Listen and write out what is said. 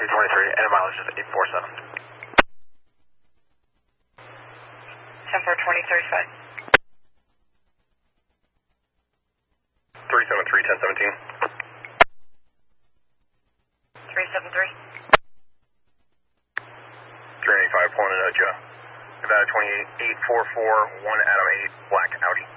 223, and mileage is 847. 10-4-20-35. 373, 1017. 373. 385, pulling in Joe. Nevada 28, 844, 1 Adam 8, black Audi.